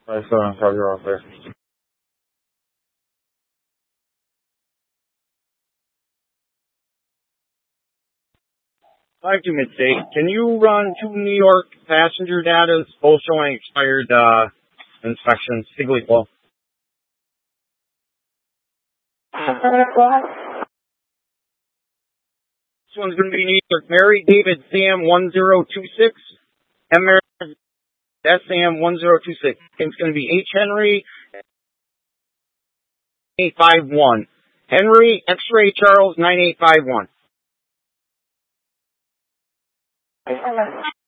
I still don't have your off there. 52 Midstate. Can you run 2 New York passenger data, both showing expired inspections? Stigley Flow. This one's going to be New York Mary David Sam 1026. M Mary SAM 1026. It's going to be H Henry 851. Henry X-Ray Charles 9851.